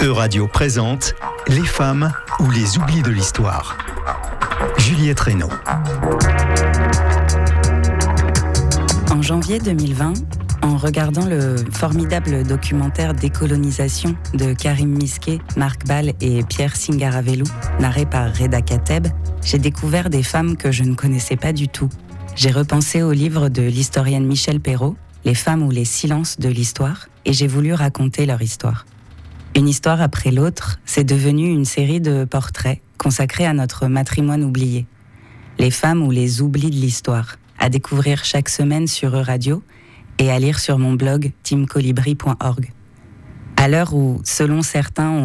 Euradio présente Les femmes ou les oublis de l'histoire. Juliette Reynaud. En janvier 2020, en regardant le formidable documentaire Décolonisation de Karim Misquet, Marc Ball et Pierre Singaravelou, narré par Reda Kateb, j'ai découvert des femmes que je ne connaissais pas du tout. J'ai repensé au livre de l'historienne Michèle Perrault, Les femmes ou les silences de l'histoire, et j'ai voulu raconter leur histoire. Une histoire après l'autre, c'est devenu une série de portraits consacrés à notre matrimoine oublié. Les femmes ou les oublis de l'histoire, à découvrir chaque semaine sur Euradio et à lire sur mon blog teamcolibri.org. À l'heure où, selon certains,